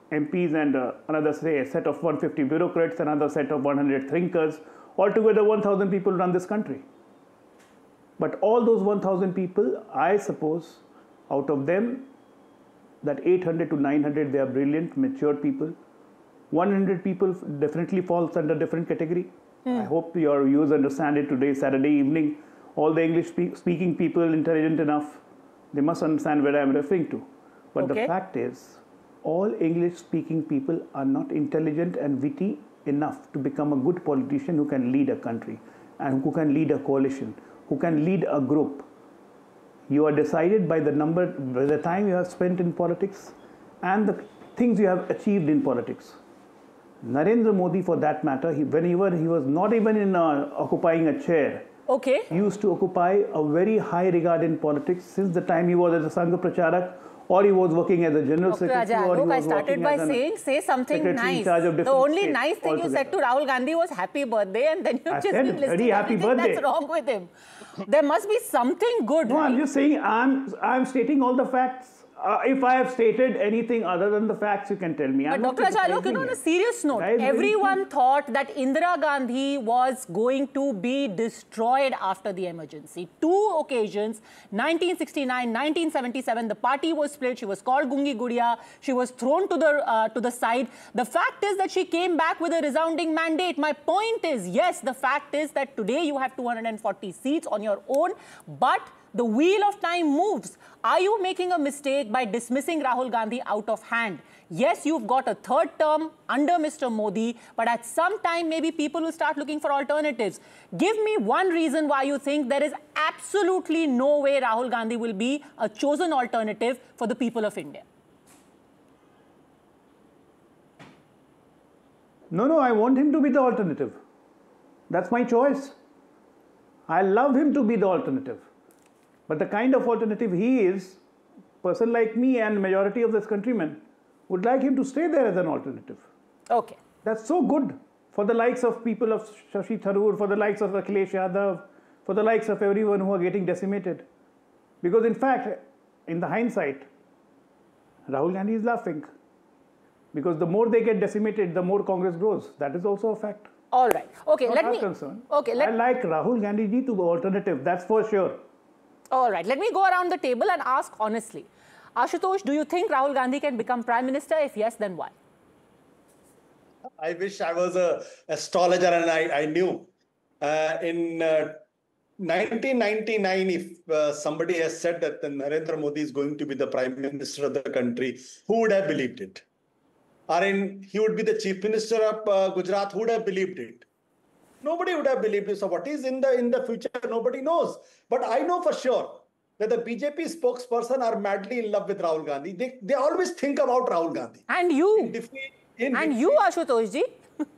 MPs and another, say, a set of 150 bureaucrats, another set of 100 thinkers. Altogether, 1,000 people run this country. But all those 1,000 people, I suppose, out of them, that 800 to 900, they are brilliant, mature people. 100 people definitely falls under different category. I hope your viewers understand it today, Saturday evening. All the English speaking people, intelligent enough, they must understand what I am referring to. But the fact is, all English speaking people are not intelligent and witty enough to become a good politician who can lead a country and who can lead a coalition, who can lead a group. You are decided by the number, by the time you have spent in politics and the things you have achieved in politics. Narendra Modi, for that matter, whenever he was not even in occupying a chair, he used to occupy a very high regard in politics since the time he was as a Sangha Pracharak, or he was working as a general secretary, or he was I started by saying, say something nice. The only nice thing you said to Rahul Gandhi was happy birthday, and then you just been listing everything that's wrong with him. There must be something good. No, right? I'm just saying, I'm stating all the facts. If I have stated anything other than the facts, you can tell me. But Dr. Ajay, on a serious note, everyone thought that Indira Gandhi was going to be destroyed after the emergency. 2 occasions, 1969, 1977, the party was split. She was called Gungi Gudiya. She was thrown to the side. The fact is that she came back with a resounding mandate. My point is, yes, the fact is that today you have 240 seats on your own, but the wheel of time moves. Are you making a mistake by dismissing Rahul Gandhi out of hand? Yes, you've got a 3rd term under Mr. Modi, but at some time, maybe people will start looking for alternatives. Give me one reason why you think there is absolutely no way Rahul Gandhi will be a chosen alternative for the people of India. No, I want him to be the alternative. That's my choice. I love him to be the alternative. But the kind of alternative he is, person like me and majority of this countrymen would like him to stay there as an alternative. Okay. That's so good for the likes of people of Shashi Tharoor, for the likes of Akhilesh Yadav, for the likes of everyone who are getting decimated. Because in fact, in the hindsight, Rahul Gandhi is laughing. Because the more they get decimated, the more Congress grows. That is also a fact. All right. Okay, I like Rahul Gandhi ji to be alternative, that's for sure. All right, let me go around the table and ask honestly. Ashutosh, do you think Rahul Gandhi can become Prime Minister? If yes, then why? I wish I was an astrologer and I knew. In 1999, if somebody has said that Narendra Modi is going to be the Prime Minister of the country, who would have believed it? Or he would be the Chief Minister of Gujarat, who would have believed it? Nobody would have believed it. So what is in the future, nobody knows. But I know for sure that the BJP spokesperson are madly in love with Rahul Gandhi. They always think about Rahul Gandhi. And you. You, Ashutosh ji.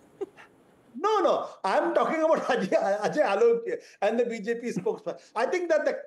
No. I'm talking about Ajay Alok and the BJP spokesperson. I think that the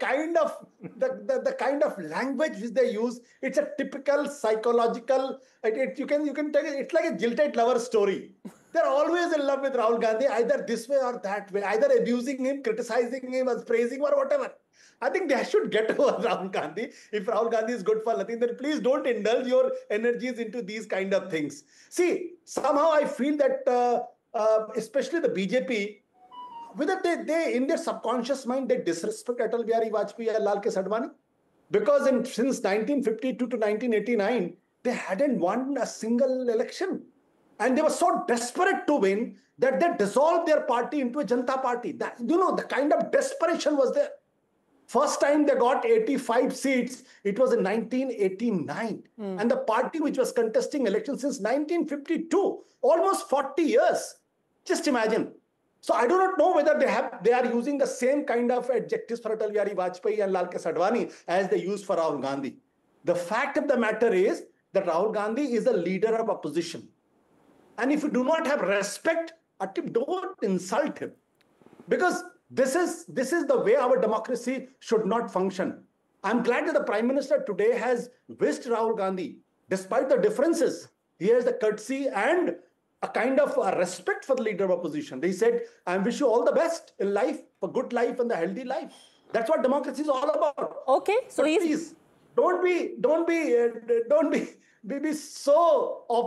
kind of language which they use, it's a typical psychological. You can take it. It's like a jilted lover story. They're always in love with Rahul Gandhi, either this way or that way, either abusing him, criticizing him, or praising him, or whatever. I think they should get over Rahul Gandhi. If Rahul Gandhi is good for nothing, then please don't indulge your energies into these kind of things. See, somehow I feel that, especially the BJP, whether they in their subconscious mind, they disrespect Atal Bihari Vajpayee and Lal Kesh Advani. Because since 1952 to 1989, they hadn't won a single election. And they were so desperate to win that they dissolved their party into a Janata Party. The kind of desperation was there. First time they got 85 seats, it was in 1989. And the party which was contesting elections since 1952, almost 40 years. Just imagine. So I do not know whether they are using the same kind of adjectives for Atal Bihari Vajpayee and Lal Kesh Advani as they used for Rahul Gandhi. The fact of the matter is that Rahul Gandhi is a leader of opposition. And if you do not have respect, don't insult him. Because this is the way our democracy should not function. I'm glad that the Prime Minister today has wished Rahul Gandhi, despite the differences, he has the courtesy and a kind of respect for the leader of opposition. They said, I wish you all the best in life, for good life and the healthy life. That's what democracy is all about. Okay, so please, don't be so